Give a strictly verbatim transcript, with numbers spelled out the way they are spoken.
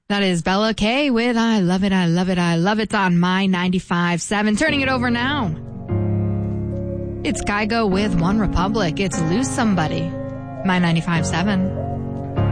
That is Bella K with I Love It, I Love It, I Love It on My ninety-five seven. Turning it over now. It's Kygo with One Republic. It's Lose Somebody. My ninety-five seven.